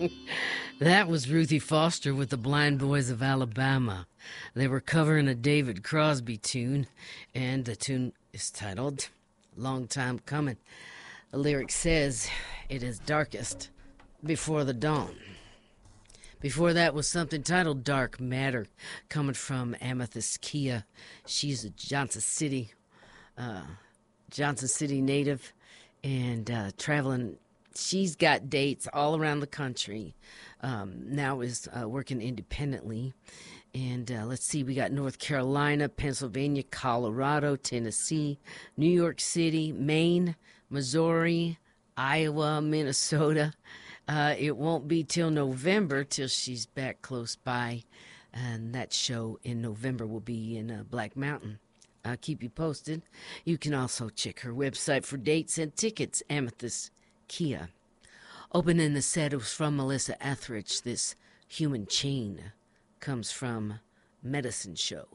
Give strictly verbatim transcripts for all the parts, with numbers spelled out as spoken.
That was Ruthie Foster with the Blind Boys of Alabama. They were covering a David Crosby tune, and the tune is titled Long Time Coming. The lyric says, "It is darkest before the dawn." Before that was something titled Dark Matter, coming from Amethyst Kia. She's a Johnson City, uh, Johnson City native, and uh, traveling. She's got dates all around the country. Um, now is uh, working independently. And uh, let's see, we got North Carolina, Pennsylvania, Colorado, Tennessee, New York City, Maine, Missouri, Iowa, Minnesota. Uh, it won't be till November till she's back close by. And that show in November will be in uh, Black Mountain. I'll keep you posted. You can also check her website for dates and tickets, Amethyst Kia. Opening the set was from Melissa Etheridge. This Human Chain comes from Medicine Show.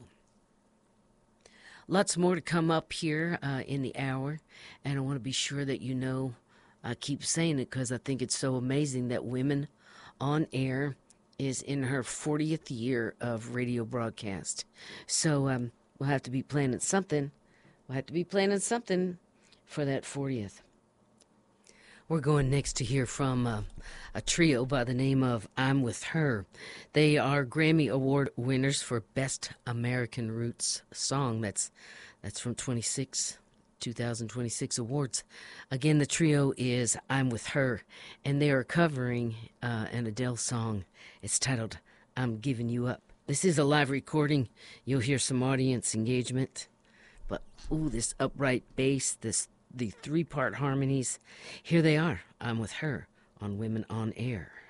Lots more to come up here uh, in the hour, and I want to be sure that you know, I keep saying it because I think it's so amazing that Women on Air is in her fortieth year of radio broadcast. So um, we'll have to be planning something. We'll have to be planning something for that fortieth. We're going next to hear from uh, a trio by the name of I'm With Her. They are Grammy Award winners for Best American Roots Song. That's that's from twenty-six, twenty twenty-six awards. Again, the trio is I'm With Her, and they are covering uh, an Adele song. It's titled I'm Giving You Up. This is a live recording. You'll hear some audience engagement. But, ooh, this upright bass, this the three-part harmonies. Here they are. I'm With Her on Women on Air.